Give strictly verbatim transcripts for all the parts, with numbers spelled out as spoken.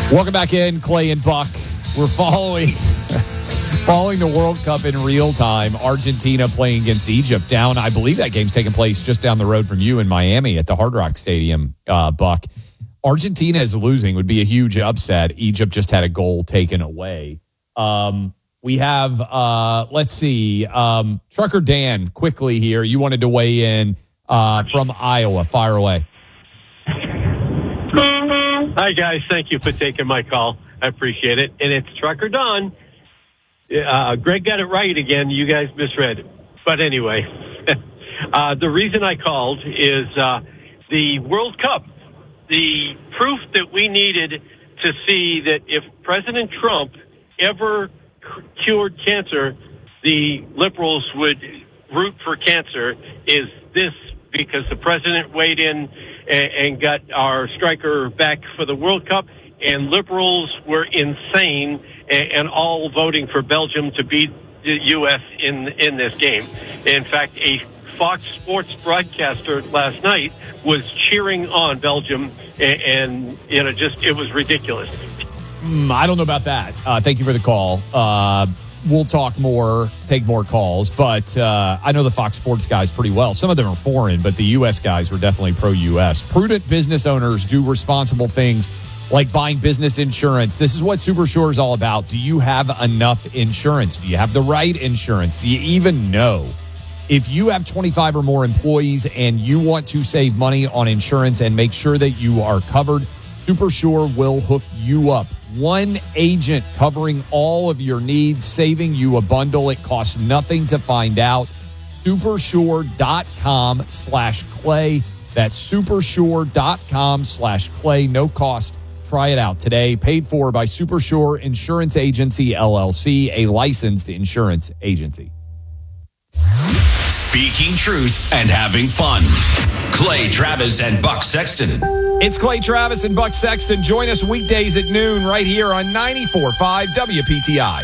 Welcome back in, Clay and Buck. We're following following the World Cup in real time. Argentina playing against Egypt down. I believe that game's taking place just down the road from you in Miami at the Hard Rock Stadium, uh, Buck. Argentina is losing. Would be a huge upset. Egypt just had a goal taken away. Um, we have, uh, let's see, um, Trucker Dan, quickly here. You wanted to weigh in uh, from Iowa. Fire away. Hi, guys. Thank you for taking my call. I appreciate it. And it's Trucker Don. Uh, Greg got it right again. You guys misread. But anyway, uh, the reason I called is uh, the World Cup. The proof that we needed to see that if President Trump ever cured cancer, the liberals would root for cancer is this, because the president weighed in and, and got our striker back for the World Cup, and liberals were insane and, and all voting for Belgium to beat the U S in in this game. In fact, a Fox Sports broadcaster last night was cheering on Belgium, and, and you know, just it was ridiculous. Mm, I don't know about that. Uh, thank you for the call. Uh, we'll talk more, take more calls, but uh, I know the Fox Sports guys pretty well. Some of them are foreign, but the U S guys were definitely pro-U S. Prudent business owners do responsible things like buying business insurance. This is what SuperSure is all about. Do you have enough insurance? Do you have the right insurance? Do you even know? If you have twenty-five or more employees and you want to save money on insurance and make sure that you are covered, SuperSure will hook you up. One agent covering all of your needs, saving you a bundle. It costs nothing to find out. Supersure.com slash Clay. That's supersure.com slash Clay. No cost. Try it out today. Paid for by SuperSure Insurance Agency, L L C, a licensed insurance agency. Speaking truth and having fun. Clay Travis and Buck Sexton. It's Clay Travis and Buck Sexton. Join us weekdays at noon right here on ninety-four point five W P T I.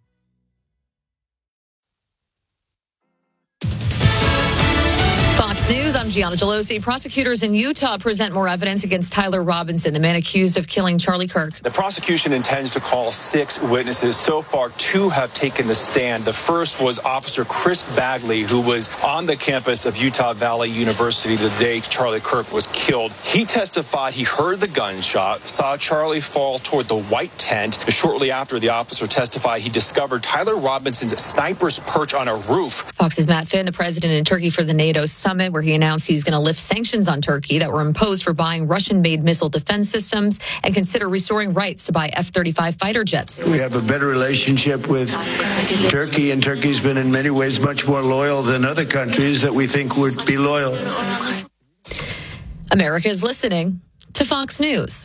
Fox News, I'm Gianna Gelosi. Prosecutors in Utah present more evidence against Tyler Robinson, the man accused of killing Charlie Kirk. The prosecution intends to call six witnesses. So far, two have taken the stand. The first was Officer Chris Bagley, who was on the campus of Utah Valley University the day Charlie Kirk was killed. He testified he heard the gunshot, saw Charlie fall toward the white tent. Shortly after the officer testified, he discovered Tyler Robinson's sniper's perch on a roof. Fox's Matt Finn, the president in Turkey for the NATO summit, where he announced he's going to lift sanctions on Turkey that were imposed for buying Russian-made missile defense systems and consider restoring rights to buy F thirty-five fighter jets. We have a better relationship with Turkey, and Turkey's been in many ways much more loyal than other countries that we think would be loyal. America is listening to Fox News.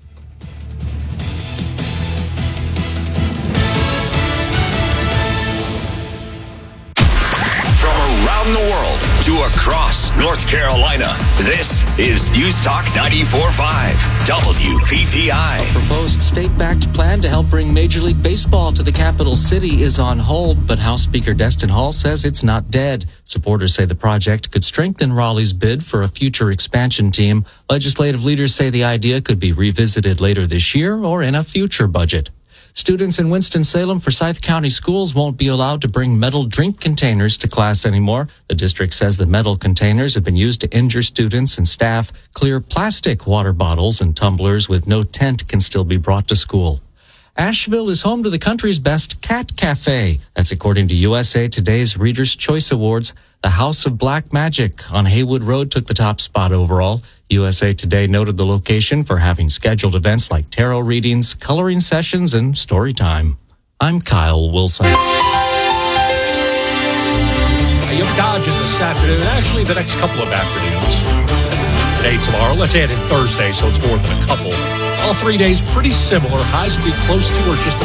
Around the world to across North Carolina, this is News Talk ninety-four point five W P T I. A proposed state-backed plan to help bring Major League Baseball to the capital city is on hold, but House Speaker Destin Hall says it's not dead. Supporters say the project could strengthen Raleigh's bid for a future expansion team. Legislative leaders say the idea could be revisited later this year or in a future budget. Students in Winston-Salem Forsyth County schools won't be allowed to bring metal drink containers to class anymore. The district says the metal containers have been used to injure students and staff. Clear plastic water bottles and tumblers with no tent can still be brought to school. Asheville is home to the country's best cat cafe. That's according to U S A Today's Reader's Choice Awards. The House of Black Magic on Haywood Road took the top spot overall. U S A Today noted the location for having scheduled events like tarot readings, coloring sessions, and story time. I'm Kyle Wilson. You're dodging this afternoon, actually the next couple of afternoons. Today, tomorrow, let's add in Thursday, so it's more than a couple. All three days pretty similar. Highs will be close to or just